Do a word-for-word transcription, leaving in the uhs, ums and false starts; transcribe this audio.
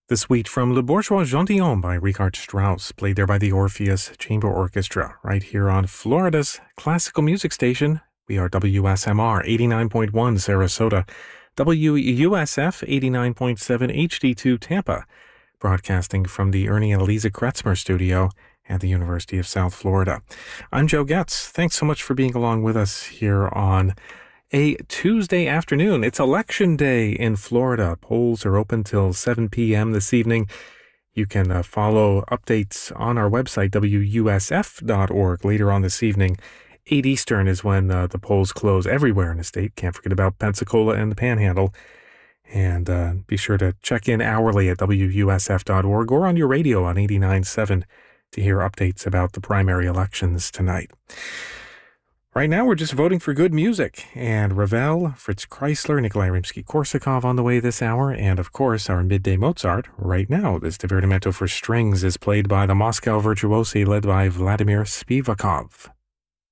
The suite from Le Bourgeois Gentilhomme by Richard Strauss, played there by the Orpheus Chamber Orchestra, right here on Florida's classical music station. We are W S M R eighty-nine point one Sarasota, W U S F eighty-nine point seven H D two Tampa, broadcasting from the Ernie and Eliza Kretzmer studio at the University of South Florida. I'm Joe Getz. Thanks so much for being along with us here on a Tuesday afternoon. It's election day in Florida. Polls are open till seven p.m. this evening. You can uh, follow updates on our website, W U S F dot org, later on this evening. eight Eastern is when uh, the polls close everywhere in the state. Can't forget about Pensacola and the Panhandle. And uh, be sure to check in hourly at W U S F dot org or on your radio on eighty-nine point seven to hear updates about the primary elections tonight. Right now, we're just voting for good music, and Ravel, Fritz Kreisler, Nikolai Rimsky-Korsakov on the way this hour, and of course, our midday Mozart right now. This Divertimento for strings is played by the Moscow Virtuosi led by Vladimir Spivakov.